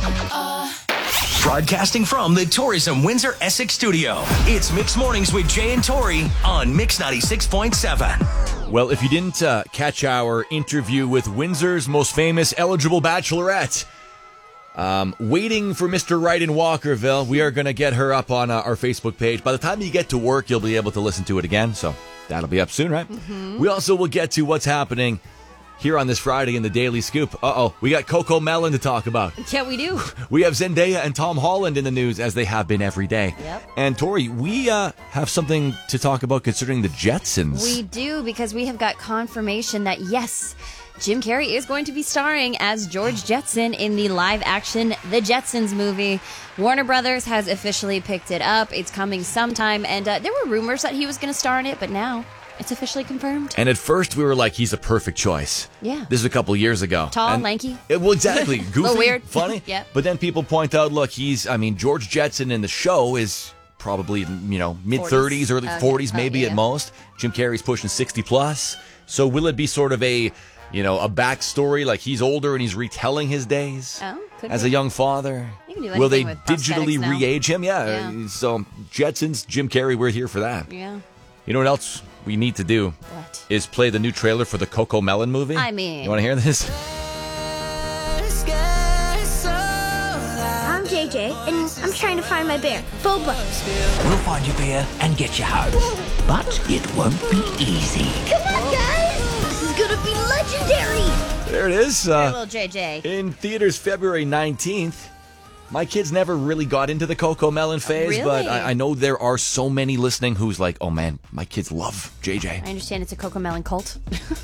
Broadcasting from the Tourism Windsor Essex studio, it's Mix Mornings with Jay and Tori on Mix 96.7. Well, if you didn't catch our interview with Windsor's most famous eligible bachelorette, waiting for Mr. Right in Walkerville, we are going to get her up on our Facebook page. By the time you get to work, you'll be able to listen to it again, so that'll be up soon, right? Mm-hmm. We also will get to what's happening here on this Friday in the Daily Scoop. We got Coco Melon to talk about. Yeah, we do. We have Zendaya and Tom Holland in the news, as they have been every day. Yep. And Tori, we have something to talk about concerning the Jetsons. We do, because we have got confirmation that, yes, Jim Carrey is going to be starring as George Jetson in the live-action The Jetsons movie. Warner Brothers has officially picked it up. It's coming sometime, and there were rumors that he was going to star in it, but now it's officially confirmed. And at first we were like, he's a perfect choice. Yeah. This is a couple years ago. Tall, lanky. Well, exactly. Goofy, little weird. funny. Yeah. But then people point out, look, George Jetson in the show is probably, mid-30s, early 40s maybe at most. Jim Carrey's pushing 60 plus. So will it be sort of a backstory, like he's older and he's retelling his days as a young father? You can do anything will they with digitally now. re-age him? Yeah. So Jetsons, Jim Carrey, we're here for that. Yeah. You know what else we need to do? What? Is play the new trailer for the Coco Melon movie. I mean, you want to hear this? I'm JJ, and I'm trying to find my bear, Boba. We'll find your bear and get you home. But it won't be easy. Come on, guys! This is gonna be legendary! There it is. little JJ. In theaters February 19th. My kids never really got into the Coco Melon phase, Really? but I know there are so many listening who's like, oh man, my kids love JJ. I understand it's a Coco Melon cult.